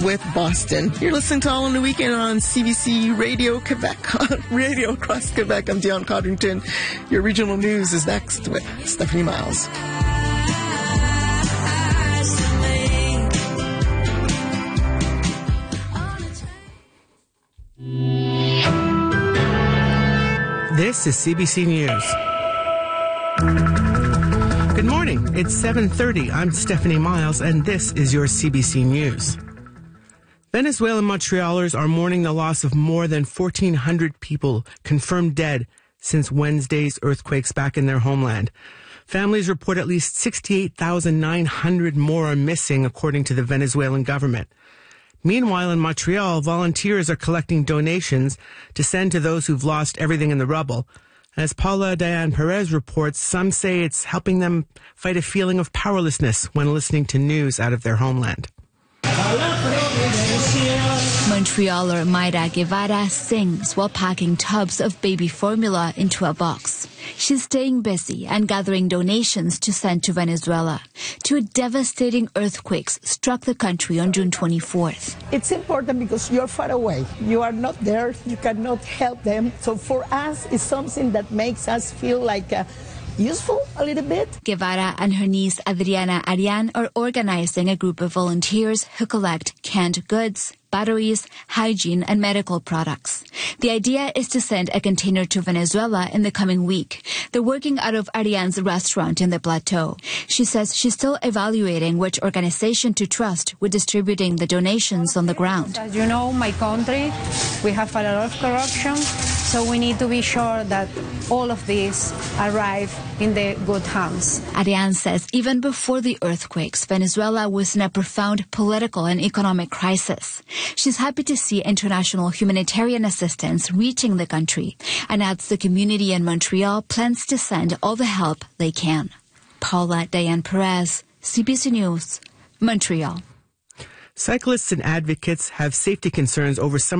with Boston. You're listening to All in the Weekend on CBC Radio Quebec, radio across Quebec. I'm Dion Codrington. Your regional news is next with Stephanie Miles. This is CBC News. Good morning. It's 7:30. I'm Stephanie Miles, and this is your CBC News. Venezuelan Montrealers are mourning the loss of more than 1,400 people confirmed dead since Wednesday's earthquakes back in their homeland. Families report at least 68,900 more are missing, according to the Venezuelan government. Meanwhile, in Montreal, volunteers are collecting donations to send to those who've lost everything in the rubble. As Paula Diane Perez reports, some say it's helping them fight a feeling of powerlessness when listening to news out of their homeland. Montrealer Mayra Guevara sings while packing tubs of baby formula into a box. She's staying busy and gathering donations to send to Venezuela. Two devastating earthquakes struck the country on June 24th. It's important because you're far away. You are not there. You cannot help them. So for us, it's something that makes us feel like useful a little bit. Guevara and her niece Adriana Arian are organizing a group of volunteers who collect canned goods, batteries, hygiene, and medical products. The idea is to send a container to Venezuela in the coming week. They're working out of Arian's restaurant in the plateau. She says she's still evaluating which organization to trust with distributing the donations on the ground. As you know, my country, we have a lot of corruption, so we need to be sure that all of these arrive in the good hands. Arian says even before the earthquakes, Venezuela was in a profound political and economic crisis. She's happy to see international humanitarian assistance reaching the country and adds the community in Montreal plans to send all the help they can. Paula Diane Perez, CBC News, Montreal. Cyclists and advocates have safety concerns over some